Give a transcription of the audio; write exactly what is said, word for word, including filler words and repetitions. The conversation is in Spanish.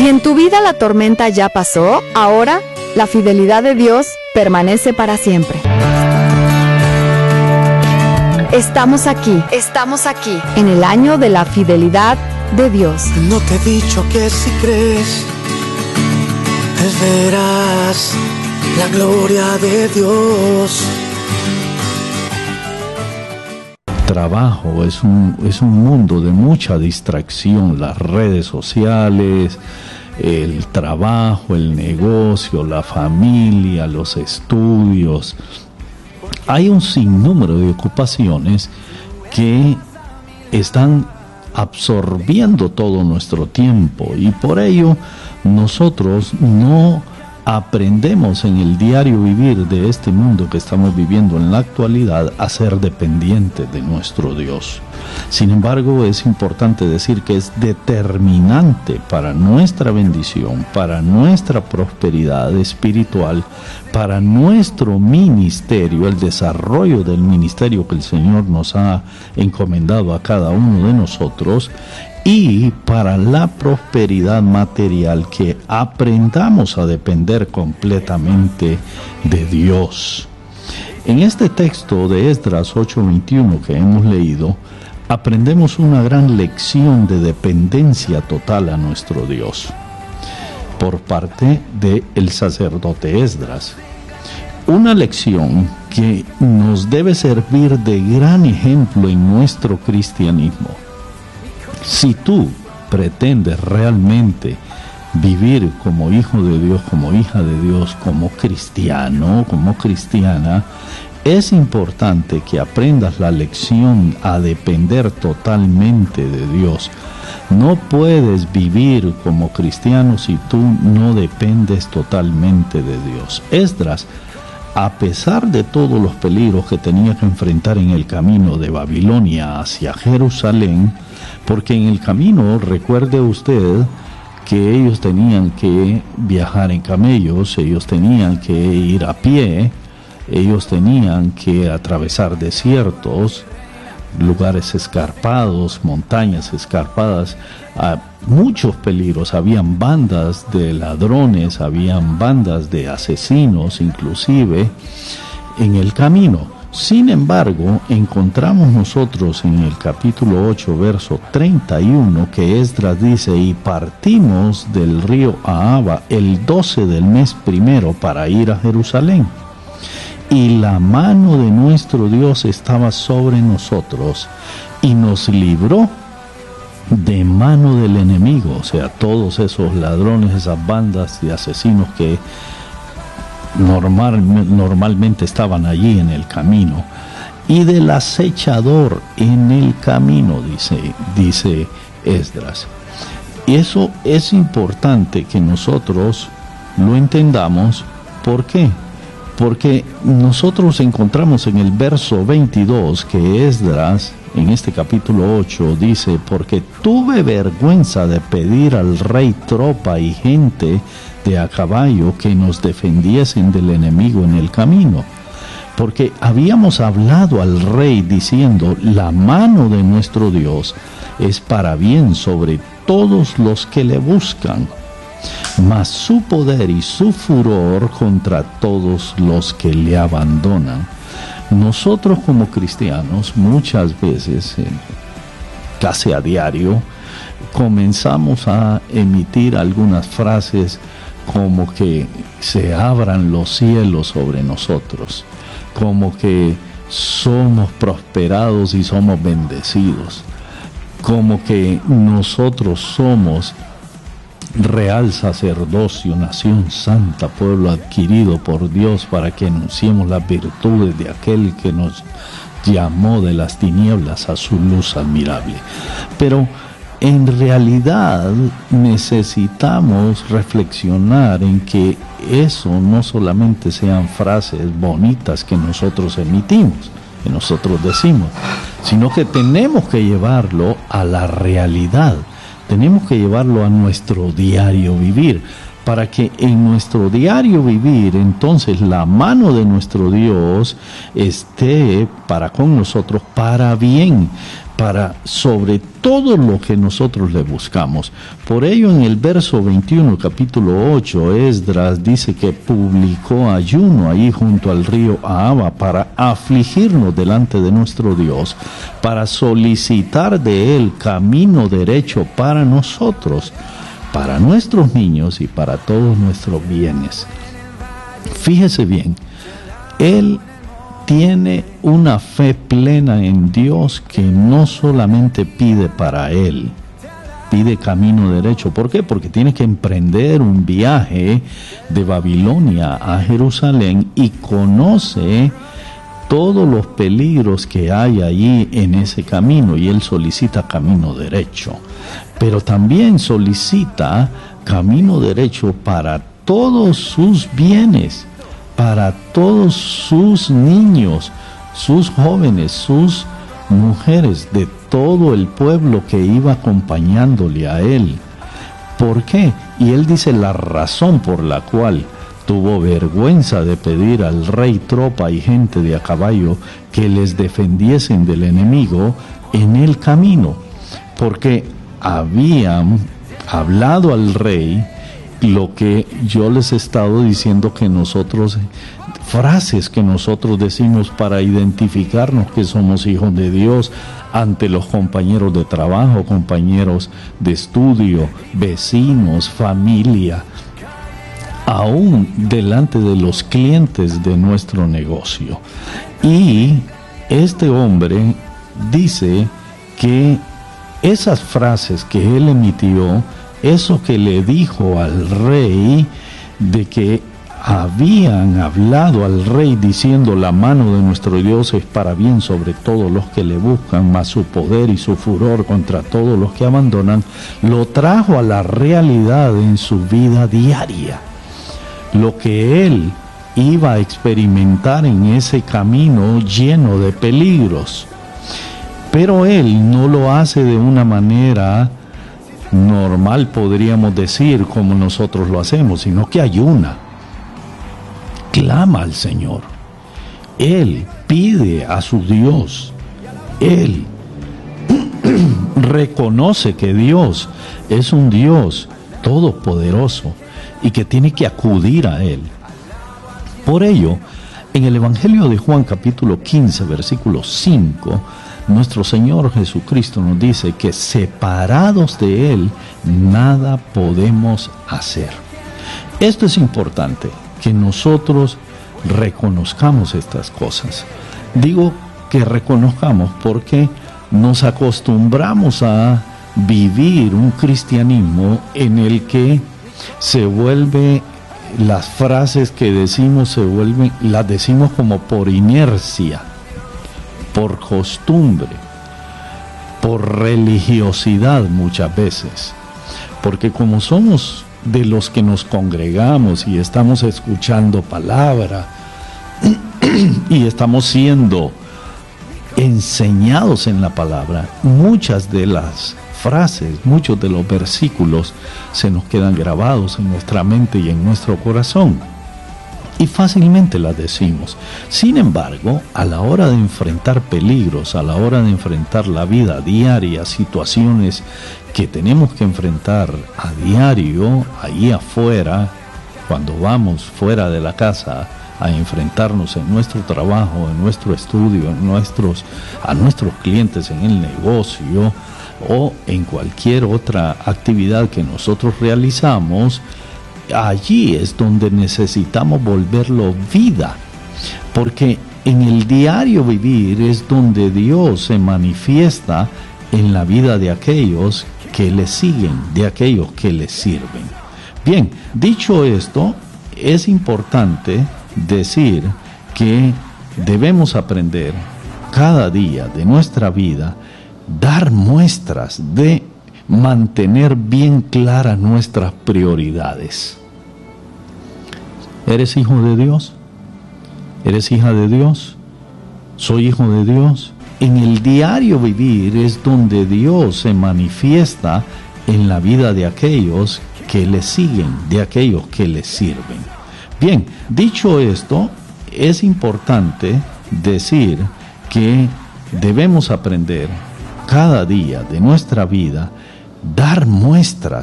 Si en tu vida la tormenta ya pasó, ahora la fidelidad de Dios permanece para siempre. Estamos aquí, estamos aquí, en el año de la fidelidad de Dios. No te he dicho que si crees, verás la gloria de Dios. Trabajo es un, es un mundo de mucha distracción, las redes sociales, el trabajo, el negocio, la familia, los estudios. Hay un sinnúmero de ocupaciones que están absorbiendo todo nuestro tiempo y por ello nosotros no aprendemos en el diario vivir de este mundo que estamos viviendo en la actualidad a ser dependientes de nuestro Dios. Sin embargo, es importante decir que es determinante para nuestra bendición, para nuestra prosperidad espiritual, para nuestro ministerio, el desarrollo del ministerio que el Señor nos ha encomendado a cada uno de nosotros, y para la prosperidad material, que aprendamos a depender completamente de Dios. En este texto de Esdras ocho veintiuno que hemos leído, aprendemos una gran lección de dependencia total a nuestro Dios por parte del sacerdote Esdras. Una lección que nos debe servir de gran ejemplo en nuestro cristianismo. Si tú pretendes realmente vivir como hijo de Dios, como hija de Dios, como cristiano, como cristiana, es importante que aprendas la lección a depender totalmente de Dios. No puedes vivir como cristiano si tú no dependes totalmente de Dios. Esdras, a pesar de todos los peligros que tenía que enfrentar en el camino de Babilonia hacia Jerusalén, porque en el camino, recuerde usted que ellos tenían que viajar en camellos, ellos tenían que ir a pie, ellos tenían que atravesar desiertos, lugares escarpados, montañas escarpadas, a muchos peligros. Habían bandas de ladrones, habían bandas de asesinos inclusive en el camino. Sin embargo, encontramos nosotros en el capítulo ocho, verso treinta y uno, que Esdras dice: y partimos del río Ahava el doce del mes primero para ir a Jerusalén. Y la mano de nuestro Dios estaba sobre nosotros y nos libró de mano del enemigo. O sea, todos esos ladrones, esas bandas de asesinos que normal, normalmente estaban allí en el camino, y del acechador en el camino, dice, dice Esdras. Y eso es importante que nosotros lo entendamos. ¿Por qué? Porque nosotros encontramos en el verso veintidós que Esdras, en este capítulo ocho, dice: porque tuve vergüenza de pedir al rey tropa y gente de a caballo que nos defendiesen del enemigo en el camino. Porque habíamos hablado al rey diciendo: la mano de nuestro Dios es para bien sobre todos los que le buscan, mas su poder y su furor contra todos los que le abandonan. Nosotros como cristianos muchas veces, eh, casi a diario, comenzamos a emitir algunas frases como que se abran los cielos sobre nosotros, como que somos prosperados y somos bendecidos, como que nosotros somos real sacerdocio, nación santa, pueblo adquirido por Dios, para que anunciemos las virtudes de aquel que nos llamó de las tinieblas a su luz admirable. Pero en realidad necesitamos reflexionar en que eso no solamente sean frases bonitas que nosotros emitimos, que nosotros decimos, sino que tenemos que llevarlo a la realidad. Tenemos que llevarlo a nuestro diario vivir, para que en nuestro diario vivir entonces la mano de nuestro Dios esté para con nosotros para bien, para sobre todo lo que nosotros le buscamos. Por ello, en el verso veintiuno, capítulo ocho, Esdras dice que publicó ayuno ahí junto al río Ahava para afligirnos delante de nuestro Dios, para solicitar de él camino derecho para nosotros, para nuestros niños y para todos nuestros bienes. Fíjese bien, él tiene una fe plena en Dios que no solamente pide para él, pide camino derecho. ¿Por qué? Porque tiene que emprender un viaje de Babilonia a Jerusalén y conoce todos los peligros que hay allí en ese camino, y él solicita camino derecho. Pero también solicita camino derecho para todos sus bienes, para todos sus niños, sus jóvenes, sus mujeres, de todo el pueblo que iba acompañándole a él. ¿Por qué? Y él dice la razón por la cual tuvo vergüenza de pedir al rey tropa y gente de a caballo que les defendiesen del enemigo en el camino, porque habían hablado al rey lo que yo les he estado diciendo que nosotros, frases que nosotros decimos para identificarnos que somos hijos de Dios ante los compañeros de trabajo, compañeros de estudio, vecinos, familia, aún delante de los clientes de nuestro negocio. Y este hombre dice que esas frases que él emitió, eso que le dijo al rey, de que habían hablado al rey diciendo la mano de nuestro Dios es para bien sobre todos los que le buscan, mas su poder y su furor contra todos los que abandonan, lo trajo a la realidad en su vida diaria. Lo que él iba a experimentar en ese camino lleno de peligros. Pero él no lo hace de una manera normal, podríamos decir, como nosotros lo hacemos, sino que ayuna, clama al Señor, él pide a su Dios, él reconoce que Dios es un Dios todopoderoso y que tiene que acudir a él. Por ello, en el Evangelio de Juan capítulo quince, versículo cinco, nuestro Señor Jesucristo nos dice que separados de Él, nada podemos hacer. Esto es importante, que nosotros reconozcamos estas cosas. Digo que reconozcamos porque nos acostumbramos a vivir un cristianismo en el que se vuelve, las frases que decimos se vuelven, las decimos como por inercia, por costumbre, por religiosidad muchas veces, porque como somos de los que nos congregamos y estamos escuchando palabra y estamos siendo enseñados en la palabra, muchas de las frases, muchos de los versículos se nos quedan grabados en nuestra mente y en nuestro corazón, y fácilmente las decimos. Sin embargo, a la hora de enfrentar peligros, a la hora de enfrentar la vida diaria, situaciones que tenemos que enfrentar a diario, ahí afuera, cuando vamos fuera de la casa a enfrentarnos en nuestro trabajo, en nuestro estudio, en nuestros, a nuestros clientes en el negocio o en cualquier otra actividad que nosotros realizamos, allí es donde necesitamos volverlo vida, porque en el diario vivir es donde Dios se manifiesta en la vida de aquellos que le siguen, de aquellos que le sirven. Bien, dicho esto, es importante decir que debemos aprender cada día de nuestra vida, dar muestras de mantener bien claras nuestras prioridades. ¿Eres hijo de Dios? ¿Eres hija de Dios? ¿Soy hijo de Dios? En el diario vivir es donde Dios se manifiesta en la vida de aquellos que le siguen, de aquellos que le sirven. Bien, dicho esto, es importante decir que debemos aprender cada día de nuestra vida dar muestras